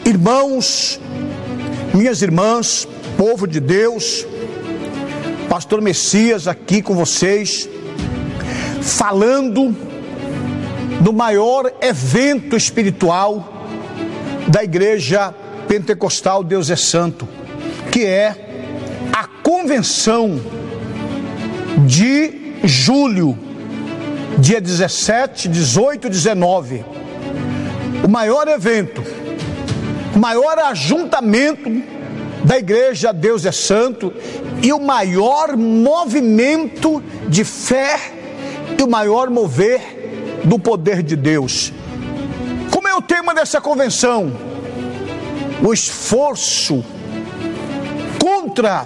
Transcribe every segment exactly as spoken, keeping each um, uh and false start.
Irmãos, minhas irmãs, povo de Deus, Pastor Messias aqui com vocês, falando do maior evento espiritual da Igreja Pentecostal Deus é Santo, que é a convenção de julho, dia dezessete, dezoito, dezenove. O maior evento, o maior ajuntamento da Igreja Deus é Santo e o maior movimento de fé e o maior mover do poder de Deus. Como é o tema dessa convenção? O esforço contra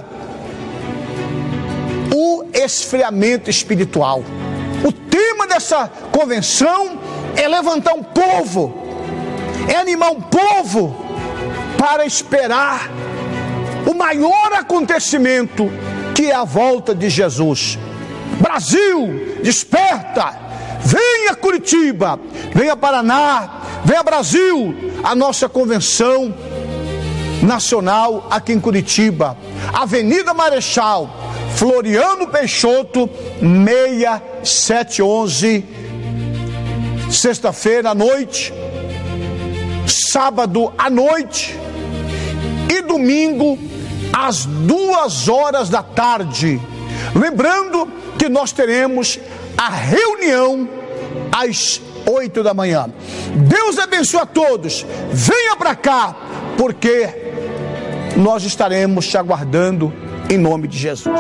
o esfriamento espiritual. O tema dessa convenção é levantar um povo, é animar um povo para esperar o maior acontecimento, que é a volta de Jesus. Brasil, desperta! Venha Curitiba, venha Paraná, venha Brasil, a nossa convenção nacional aqui em Curitiba, Avenida Marechal Floriano Peixoto, seis sete onze, sexta-feira à noite, sábado à noite e domingo às duas horas da tarde. Lembrando que nós teremos a reunião às oito da manhã. Deus abençoe a todos. Venha para cá, porque nós estaremos te aguardando em nome de Jesus.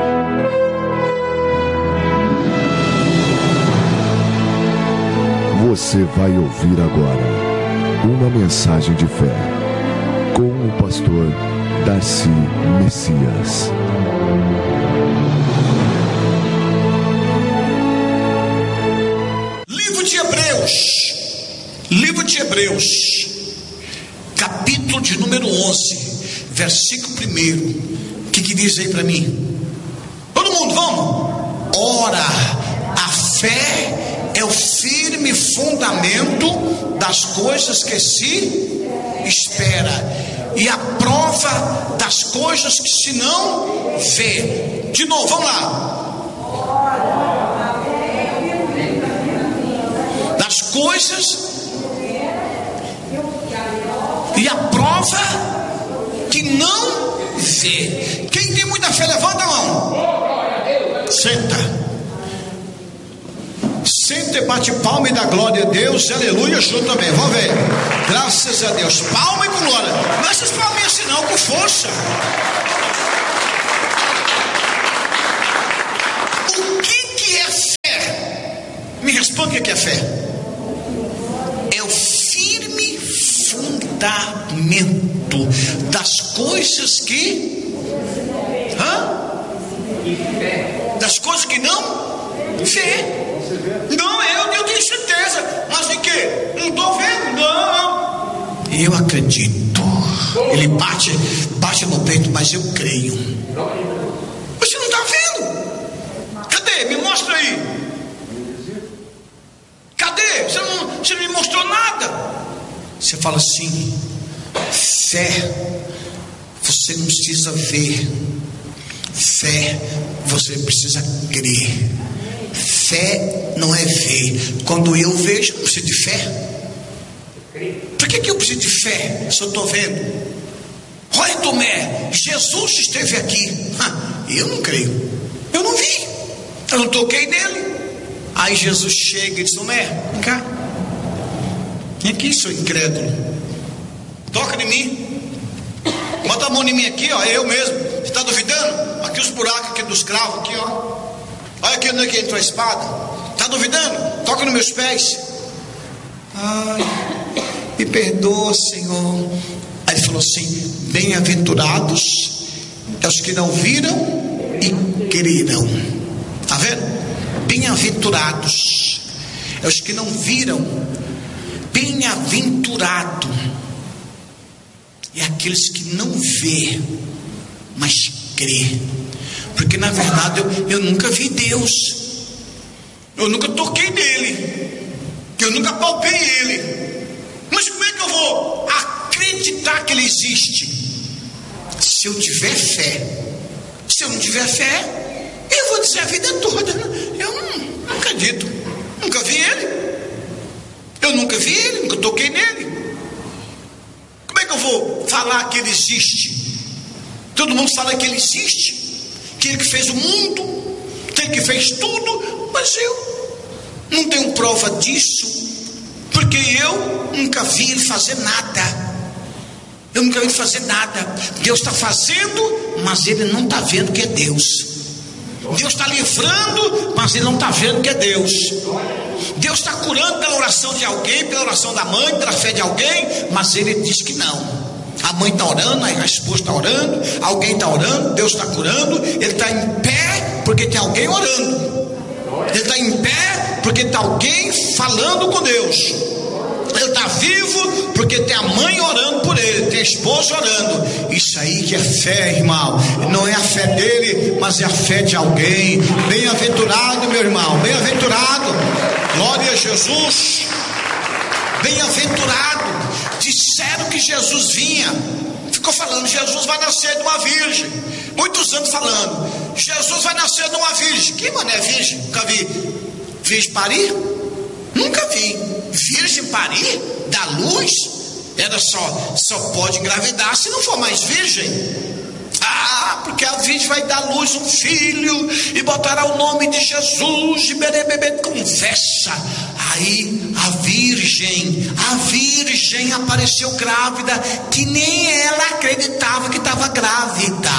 Você vai ouvir agora uma mensagem de fé com o pastor Darcy Messias. Livro de Hebreus, livro de Hebreus, capítulo de número onze, versículo primeiro. O que, que diz aí para mim? Todo mundo, vamos? Ora, a fé é o firme fundamento das coisas que se espera e a prova das coisas que se não vê. De novo, vamos lá. Das coisas e a prova que não vê. Quem tem muita fé, levanta a mão. Senta. Senta e bate palma e dá glória a Deus. Aleluia, show também. Vamos ver. Graças a Deus. Palma e com glória. Não essas palminhas assim não, com força. O que que é fé? Me responda o que é fé. É o firme fundamento das coisas que... Hã? Das coisas que não vê. Não, eu, eu tenho certeza. Mas de quê? Não estou vendo, não. Eu acredito. Ele bate, bate no peito, mas eu creio. Você não está vendo? Cadê? Me mostra aí. Cadê? Você não, você não me mostrou nada. Você fala assim: fé, você não precisa ver. Fé, você precisa crer. Fé não é ver. Quando eu vejo, eu preciso de fé. Por que, que eu preciso de fé se eu estou vendo? Olha, Tomé, Jesus esteve aqui. Eu não creio. Eu não vi. Eu não toquei nele. Aí Jesus chega e diz: Tomé, vem cá. Vem aqui, seu incrédulo. Toca em mim. Bota a mão em mim aqui, ó. É eu mesmo. Você está duvidando? Aqui os buracos aqui dos cravos, aqui, ó. Olha aqui onde é que entrou a espada. Está duvidando? Toca nos meus pés. Ai, me perdoa, Senhor. Aí ele falou assim: bem-aventurados é os que não viram e creram. Está vendo? Bem-aventurados é os que não viram. Bem-aventurado é aqueles que não vê, mas crê. Porque na verdade eu, eu nunca vi Deus. Eu nunca toquei nele. Eu nunca palpei ele. Mas como é que eu vou acreditar acreditar que Ele existe? Se eu tiver fé. Se eu não tiver fé, eu vou dizer a vida toda: eu não, não acredito, nunca vi Ele, eu nunca vi Ele, nunca toquei nele. Como é que eu vou falar que Ele existe? Todo mundo fala que Ele existe, que Ele que fez o mundo, que Ele que fez tudo, mas eu não tenho prova disso, porque eu nunca vi Ele fazer nada. Eu nunca vi fazer nada. Deus está fazendo, mas Ele não está vendo que é Deus. Deus está livrando, mas Ele não está vendo que é Deus. Deus está curando pela oração de alguém, pela oração da mãe, pela fé de alguém, mas Ele diz que não. A mãe está orando, a esposa está orando, alguém está orando, Deus está curando. Ele está em pé porque tem alguém orando. Ele está em pé porque tem alguém falando com Deus. Ele está vivo porque tem a mãe orando por ele, tem a esposa orando. Isso aí que é fé, irmão. Não é a fé dele, mas é a fé de alguém. Bem-aventurado, meu irmão, bem-aventurado. Glória a Jesus. Bem-aventurado. Disseram que Jesus vinha. Ficou falando: Jesus vai nascer de uma virgem. Muitos anos falando: Jesus vai nascer de uma virgem. Que mané virgem? Nunca vi virgem parir? Nunca vi. Virgem parir? Da luz? Era só, só pode engravidar se não for mais virgem. Ah, porque a virgem vai dar luz um filho e botará o nome de Jesus e bebê, conversa. Aí a virgem, a virgem apareceu grávida, que nem ela acreditava que estava grávida.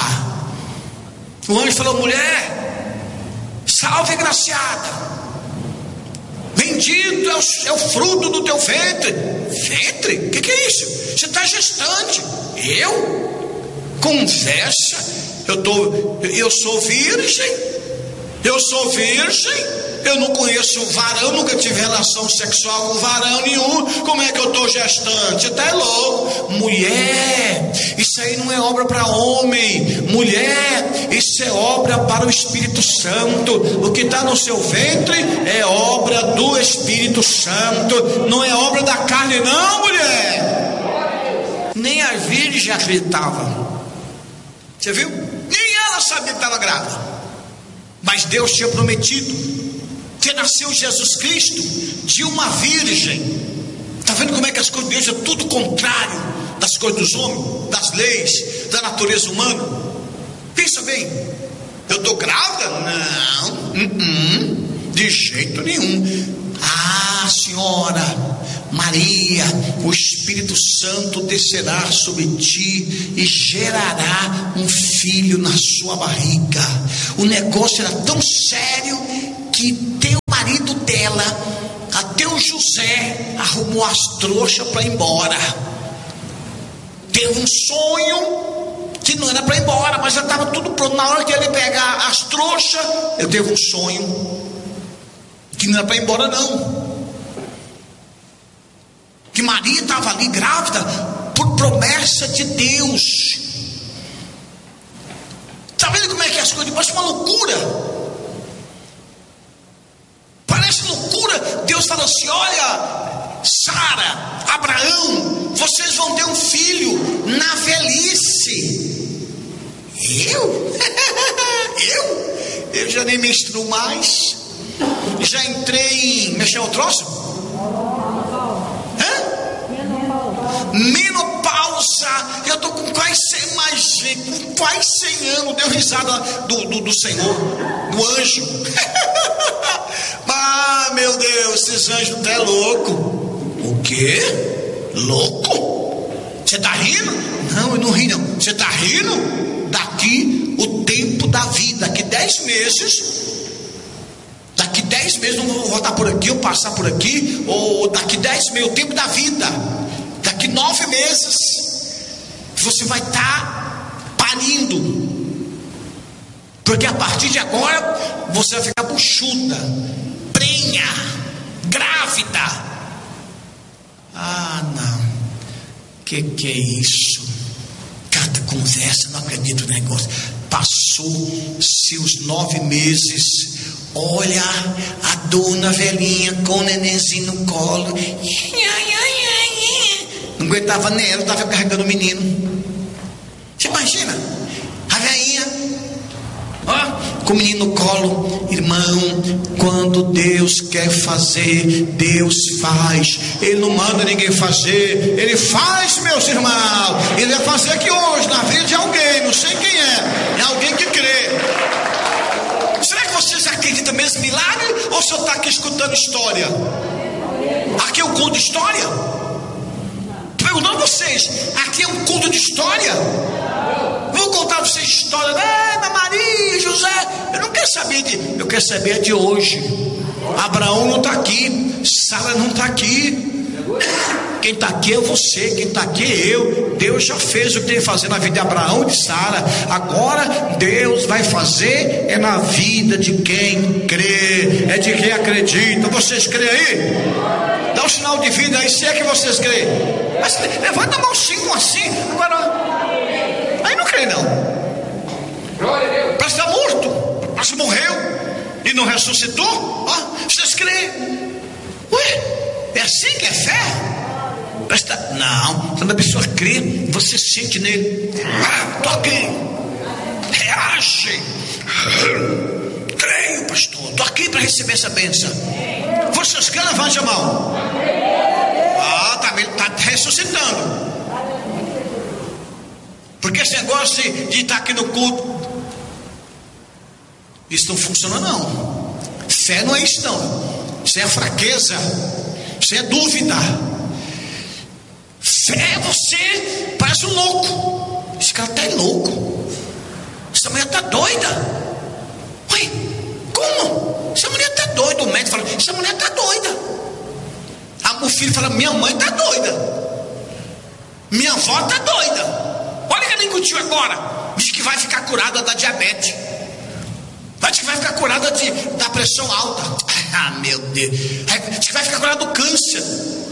O anjo falou: mulher, salve agraciada, bendito é o, é o fruto do teu ventre. Ventre? O que, que é isso? Você está gestante. Eu? Conversa. Eu, tô, eu sou virgem. Eu sou virgem. Eu não conheço varão, nunca tive relação sexual com varão nenhum. Como é que eu estou gestante? Você está louco. Mulher, isso aí não é obra para homem. Mulher, isso é obra para o Espírito Santo. O que está no seu ventre é obra do Espírito Santo. Não é obra da carne não, mulher. Nem a virgem acreditava. Você viu? Nem ela sabia que estava grávida. Mas Deus tinha prometido que nasceu Jesus Cristo de uma virgem. Está vendo como é que as coisas de Deus é tudo contrário das coisas dos homens, das leis, da natureza humana? Pensa bem, eu estou grávida? Não, uh-uh, de jeito nenhum. Ah, senhora Maria, o Espírito Santo descerá sobre ti e gerará um filho na sua barriga. O negócio era tão sério que teu marido dela, até o José, arrumou as trouxas para ir embora. Teve um sonho que não era para ir embora, mas já estava tudo pronto. Na hora que ele pegar as trouxas, eu teve um sonho que não era para ir embora não. Que Maria estava ali grávida por promessa de Deus. Está vendo como é que as coisas parecem uma loucura? Parece loucura. Deus fala assim: olha, Sara, Abraão, vocês vão ter um filho na velhice. Eu? Eu? Eu já nem menstruo mais. Já entrei em mexer o troço? Hã? Menopausa. Eu estou com quase cem, mais, com quase cem anos. Deu risada do, do, do Senhor, do anjo. Ah, meu Deus, esses anjos até louco. O quê? Louco? Você está rindo? Não, eu não ri não. Você está rindo? Daqui o tempo da vida, daqui dez meses. Daqui dez meses eu vou voltar por aqui, ou passar por aqui, ou daqui dez meses, o tempo da vida. Daqui nove meses você vai estar parindo. Porque a partir de agora você vai ficar buchuda, prenha, grávida. Ah, não. Que que é isso? Cada conversa, não acredito no negócio. Passou-se os nove meses. Olha a dona velhinha com o nenenzinho no colo. Não aguentava nem ela, estava carregando o menino. Você imagina? A velhinha, ó, com o menino no colo. Irmão, quando Deus quer fazer, Deus faz. Ele não manda ninguém fazer, Ele faz, meus irmãos. Ele vai fazer aqui hoje, na vida de alguém, não sei quem é, é alguém que crê. Será que vocês acreditam mesmo em milagre? Ou só está aqui escutando história? Aqui é um culto de história? Perguntando a vocês, aqui é um culto de história? Vou contar a vocês história, ah, Maria, José. Eu não quero saber de, eu quero saber de hoje. Abraão não está aqui, Sara não está aqui. Quem está aqui é você, quem está aqui é eu. Deus já fez o que tem que fazer na vida de Abraão e de Sara. Agora Deus vai fazer é na vida de quem crê, é de quem acredita. Vocês creem aí? Dá um sinal de vida aí, se é que vocês creem. Mas levanta a mão cinco assim. Agora, aí não crê não. Parece que está morto, parece que morreu e não ressuscitou. Ó, vocês creem? Ué, é assim que é fé? Presta... Não, quando a pessoa crê, você sente nele. Ah, tô aqui. Reage. Creio, pastor. Tô aqui para receber essa bênção. Vocês creem? Levante a mão. Ah, tá, tá ressuscitando. Porque esse negócio de, de estar aqui no culto, isso não funciona não. Fé não é isso não. Isso é fraqueza. Isso é dúvida. Fé, você parece um louco. Esse cara está louco. Essa mulher está doida. Ué, como? Essa mulher está doida. O médico fala, essa mulher está doida. O filho fala, minha mãe está doida. Minha avó está doida. Olha que ela incutiu agora. Diz que vai ficar curada da diabetes. Diz que vai ficar curada de, da pressão alta. Ah, meu Deus. Diz que vai ficar curada do câncer.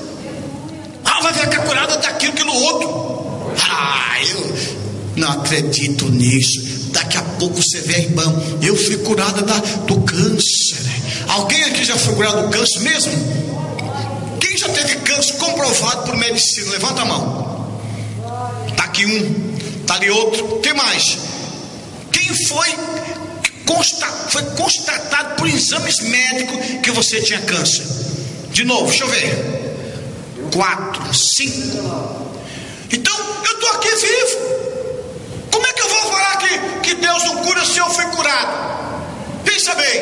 Ah, vai ficar curada daquilo, aquilo outro. Ah, eu não acredito nisso. Daqui a pouco você vê, irmão, eu fui curada da, do câncer. Alguém aqui já foi curado do câncer mesmo? Quem já teve câncer comprovado por medicina? Levanta a mão. Está aqui um, está ali outro. Quem mais? Quem foi, consta, foi constatado por exames médicos que você tinha câncer? De novo, deixa eu ver. Quatro, cinco. Então eu estou aqui vivo. Como é que eu vou falar que, que Deus não cura se eu fui curado? Pensa bem.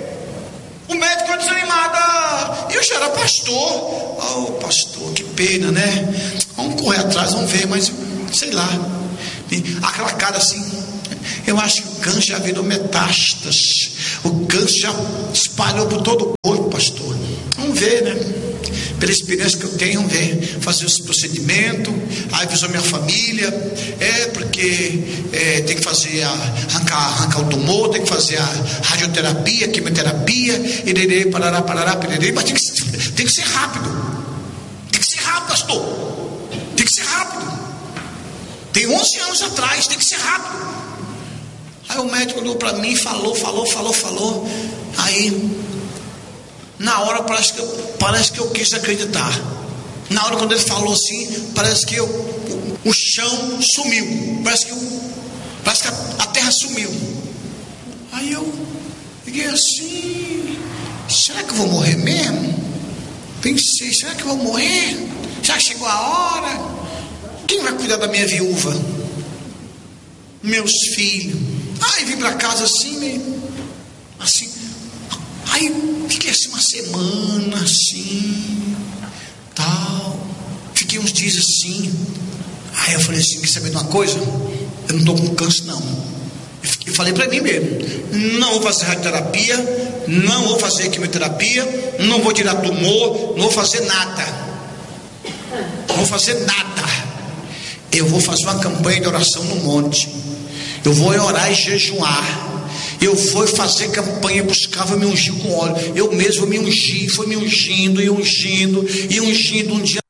O médico é desanimado. Eu já era pastor. Oh, pastor, que pena, né? Vamos correr atrás, vamos ver, mas sei lá. Aquela cara assim. Eu acho que o câncer já virou metástase. O câncer já espalhou por todo o corpo, pastor. Vamos ver, né? Pela experiência que eu tenho, vamos ver, fazer esse procedimento. Aí avisou minha família, é porque é, tem que fazer a, arrancar, arrancar o tumor, tem que fazer a radioterapia, quimioterapia, irerê, parará, parará, pirerê, mas tem que, tem que ser rápido. Tem que ser rápido, pastor. Tem que ser rápido. Tem onze anos atrás, tem que ser rápido. Aí o médico olhou para mim, falou, falou, falou, falou. Aí na hora parece que, eu, parece que eu quis acreditar. Na hora quando ele falou assim, parece que eu, o, o chão sumiu. Parece que, eu, parece que a, a terra sumiu. Aí eu fiquei assim, será que eu vou morrer mesmo? Pensei, será que eu vou morrer? Já chegou a hora? Quem vai cuidar da minha viúva? Meus filhos. Aí vim para casa assim, meio, assim. Aí fiquei assim uma semana assim, tal. Fiquei uns dias assim. Aí eu falei assim, quer saber de uma coisa? Eu não estou com câncer não. Eu falei para mim mesmo, não vou fazer radioterapia, não vou fazer quimioterapia, não vou tirar tumor, não vou fazer nada. Não vou fazer nada. Eu vou fazer uma campanha de oração no monte. Eu vou orar e jejuar. Eu vou fazer campanha, buscava me ungir com óleo. Eu mesmo me ungi, foi me ungindo e ungindo e ungindo. Um dia